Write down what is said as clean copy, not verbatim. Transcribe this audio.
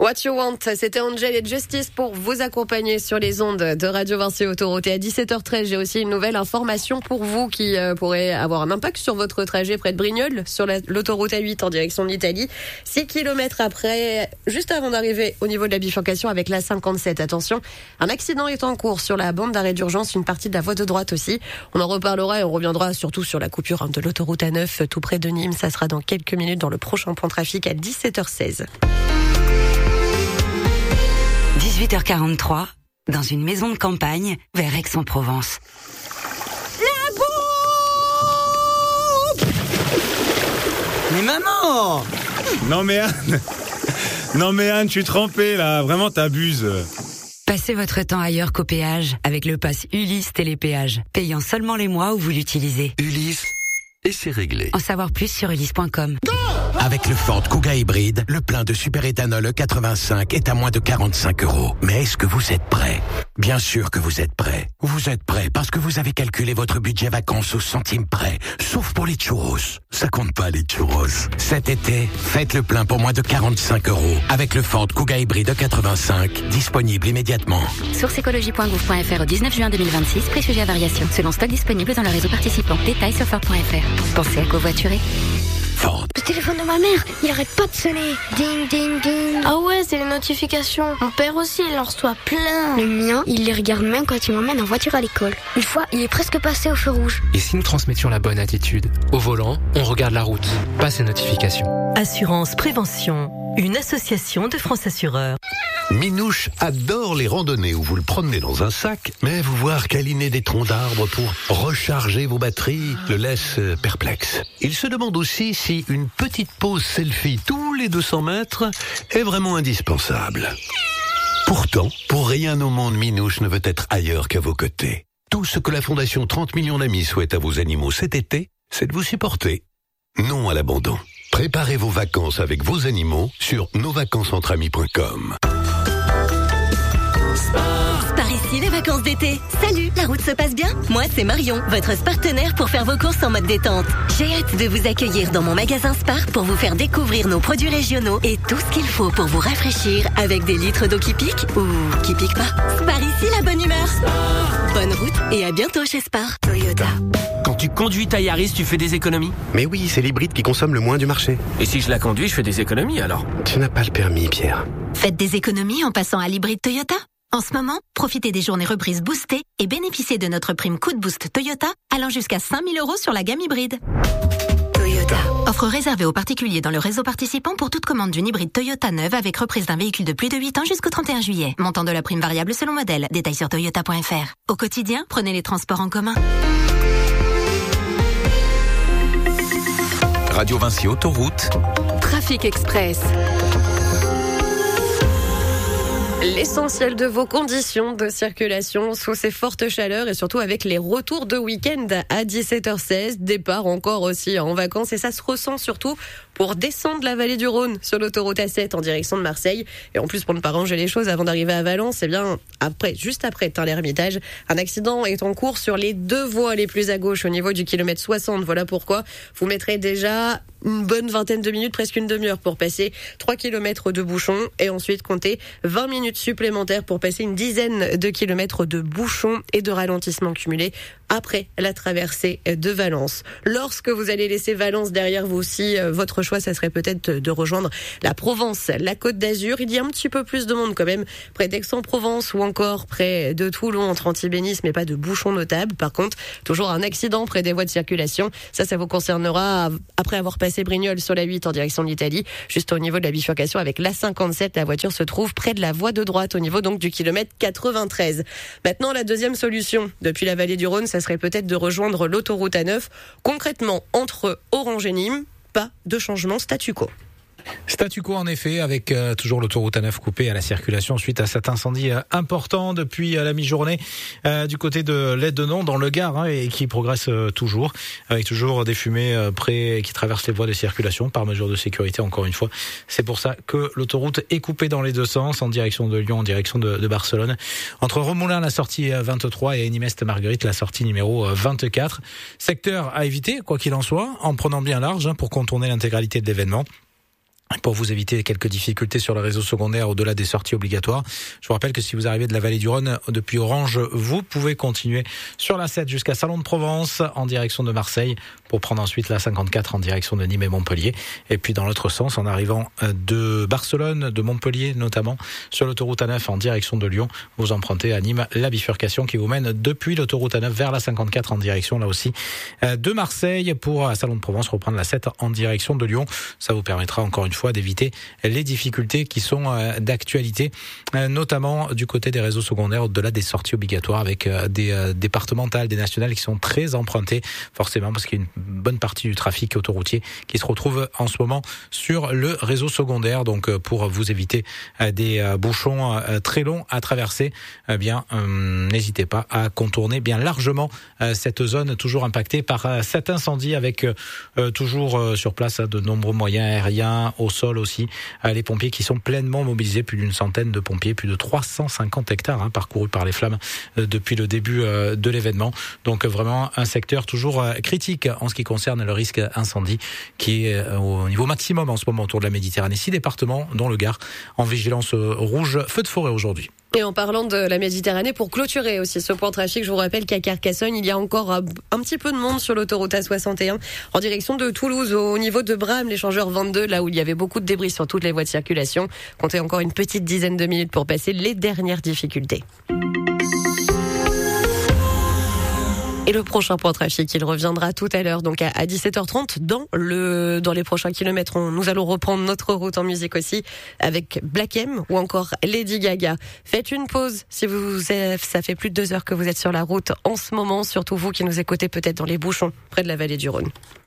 What You Want, c'était Angel et Justice pour vous accompagner sur les ondes de Radio Vinci Autoroute. Et à 17h13, j'ai aussi une nouvelle information pour vous qui pourrait avoir un impact sur votre trajet près de Brignoles, sur l'autoroute A8 en direction de l'Italie. 6 km après, juste avant d'arriver au niveau de la bifurcation avec la 57. Attention, un accident est en cours sur la bande d'arrêt d'urgence, une partie de la voie de droite aussi. On en reparlera et on reviendra surtout sur la coupure de l'autoroute A9 tout près de Nîmes. Ça sera dans quelques minutes dans le prochain point trafic à 17h16. 18h43, dans une maison de campagne, vers Aix-en-Provence. La bombe! Mais maman! Non mais Anne, je suis trempé là, vraiment t'abuses. Passez votre temps ailleurs qu'au péage, avec le pass Ulysse Télépéage, payant seulement les mois où vous l'utilisez. Ulysse, et c'est réglé. En savoir plus sur ulysse.com. Avec le Ford Kuga hybride, le plein de superéthanol E85 est à moins de 45 €. Mais est-ce que vous êtes prêt? Bien sûr que vous êtes prêt. Vous êtes prêt parce que vous avez calculé votre budget vacances au centime près. Sauf pour les churros. Ça compte pas les churros. Cet été, faites le plein pour moins de 45 € avec le Ford Kuga hybride E85, disponible immédiatement. Source écologie.gouv.fr au 19 juin 2026, prix sujet à variation. Selon stock disponible dans le réseau participant. Détails sur Ford.fr. Pensez à covoiturer. Ford. Le téléphone de ma mère, il arrête pas de sonner. Ding, ding, ding. Ah ouais, c'est les notifications. Mon père aussi, il en reçoit plein. Le mien, il les regarde même quand il m'emmène en voiture à l'école. Une fois, il est presque passé au feu rouge. Et si nous transmettions la bonne attitude? Au volant, on regarde la route, pas ses notifications. Assurance Prévention, une association de France Assureurs. Minouche adore les randonnées où vous le promenez dans un sac, mais vous voir câliner des troncs d'arbres pour recharger vos batteries le laisse perplexe. Il se demande aussi si une petite pause selfie tous les 200 mètres est vraiment indispensable. Pourtant, pour rien au monde, Minouche ne veut être ailleurs qu'à vos côtés. Tout ce que la Fondation 30 millions d'amis souhaite à vos animaux cet été, c'est de vous supporter. Non à l'abandon. Préparez vos vacances avec vos animaux sur nosvacancesentramis.com. Par ici, les vacances d'été. Salut, la route se passe bien? Moi, c'est Marion, votre partenaire pour faire vos courses en mode détente. J'ai hâte de vous accueillir dans mon magasin Spar pour vous faire découvrir nos produits régionaux et tout ce qu'il faut pour vous rafraîchir avec des litres d'eau qui piquent ou qui piquent pas. Spar ici, la bonne humeur. Bonne route et à bientôt chez Spar. Toyota. Quand tu conduis ta Yaris, tu fais des économies? Mais oui, c'est l'hybride qui consomme le moins du marché. Et si je la conduis, je fais des économies alors? Tu n'as pas le permis, Pierre. Faites des économies en passant à l'hybride Toyota. En ce moment, profitez des journées reprises boostées et bénéficiez de notre prime coup de boost Toyota allant jusqu'à 5 000 € sur la gamme hybride. Toyota. Offre réservée aux particuliers dans le réseau participant pour toute commande d'une hybride Toyota neuve avec reprise d'un véhicule de plus de 8 ans jusqu'au 31 juillet. Montant de la prime variable selon modèle. Détails sur toyota.fr. Au quotidien, prenez les transports en commun. Radio Vinci Autoroute. Trafic Express. L'essentiel de vos conditions de circulation sous ces fortes chaleurs et surtout avec les retours de week-end à 17h16, départ encore aussi en vacances et ça se ressent surtout pour descendre la vallée du Rhône sur l'autoroute A7 en direction de Marseille. Et en plus, pour ne pas ranger les choses avant d'arriver à Valence, juste après l'Ermitage, un accident est en cours sur les deux voies les plus à gauche au niveau du kilomètre 60. Voilà pourquoi vous mettrez déjà une bonne vingtaine de minutes, presque une demi-heure pour passer 3 km de bouchons et ensuite compter 20 minutes supplémentaires pour passer une dizaine de kilomètres de bouchons et de ralentissements cumulés après la traversée de Valence. Lorsque vous allez laisser Valence derrière vous aussi, votre choix, ça serait peut-être de rejoindre la Provence, la Côte d'Azur. Il y a un petit peu plus de monde quand même, près d'Aix-en-Provence ou encore près de Toulon, entre Antibénice, mais pas de bouchons notables. Par contre, toujours un accident près des voies de circulation. Ça vous concernera après avoir passé Brignoles sur la 8 en direction de l'Italie. Juste au niveau de la bifurcation avec la 57, la voiture se trouve près de la voie de droite, au niveau donc du kilomètre 93. Maintenant, la deuxième solution, depuis la vallée du Rhône, ça serait peut-être de rejoindre l'autoroute A9. Concrètement, entre Orange et Nîmes, pas de changement statu quo. Statu quo en effet, avec toujours l'autoroute A9 coupée à la circulation suite à cet incendie important depuis la mi-journée du côté de l'Aidenon dans le Gard et qui progresse toujours, avec toujours des fumées qui traversent les voies de circulation par mesure de sécurité encore une fois. C'est pour ça que l'autoroute est coupée dans les deux sens, en direction de Lyon, en direction de Barcelone, entre Remoulins la sortie 23 et Nîmes-Marguerite la sortie numéro 24. Secteur à éviter quoi qu'il en soit, en prenant bien large pour contourner l'intégralité de l'événement. pour vous éviter quelques difficultés sur le réseau secondaire au-delà des sorties obligatoires. Je vous rappelle que si vous arrivez de la vallée du Rhône depuis Orange, vous pouvez continuer sur la 7 jusqu'à Salon de Provence en direction de Marseille pour prendre ensuite la 54 en direction de Nîmes et Montpellier. Et puis dans l'autre sens, en arrivant de Barcelone, de Montpellier notamment, sur l'autoroute A9 en direction de Lyon, vous empruntez à Nîmes la bifurcation qui vous mène depuis l'autoroute A9 vers la 54 en direction là aussi de Marseille pour Salon de Provence reprendre la 7 en direction de Lyon. Ça vous permettra encore une fois d'éviter les difficultés qui sont d'actualité, notamment du côté des réseaux secondaires au-delà des sorties obligatoires avec des départementales, des nationales qui sont très empruntées, forcément parce qu'il y a une bonne partie du trafic autoroutier qui se retrouve en ce moment sur le réseau secondaire. Donc pour vous éviter des bouchons très longs à traverser, n'hésitez pas à contourner bien largement cette zone toujours impactée par cet incendie avec toujours sur place de nombreux moyens aériens, au sol aussi, les pompiers qui sont pleinement mobilisés, plus d'une centaine de pompiers, plus de 350 hectares parcourus par les flammes depuis le début de l'événement. Donc vraiment un secteur toujours critique en ce qui concerne le risque incendie qui est au niveau maximum en ce moment autour de la Méditerranée. 6 départements dont le Gard en vigilance rouge, feu de forêt aujourd'hui. Et en parlant de la Méditerranée, pour clôturer aussi ce point trafic, je vous rappelle qu'à Carcassonne, il y a encore un petit peu de monde sur l'autoroute A61 en direction de Toulouse, au niveau de Bram, l'échangeur 22, là où il y avait beaucoup de débris sur toutes les voies de circulation. Comptez encore une petite dizaine de minutes pour passer les dernières difficultés. Et le prochain point trafic, il reviendra tout à l'heure, donc à 17h30 dans les prochains kilomètres. Nous allons reprendre notre route en musique aussi avec Black M ou encore Lady Gaga. Faites une pause si ça fait plus de 2 heures que vous êtes sur la route en ce moment, surtout vous qui nous écoutez peut-être dans les bouchons près de la vallée du Rhône.